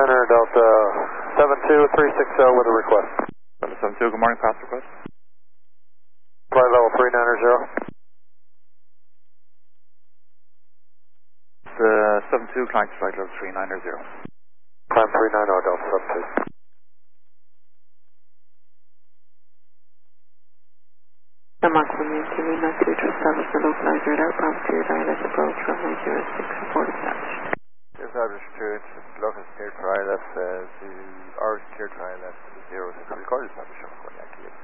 Center, Delta 72360 with a request. Delta 72, good morning, pass request. Flight level 390. The 72, climb to flight level 390. Climb 390, Delta 72. The Mach 1 TV, not to establish the localizer at outbound to your ILS approach from 906, report established. Established to local cleared for ILS, to ours cleared for ILS 06, record established on Yankee.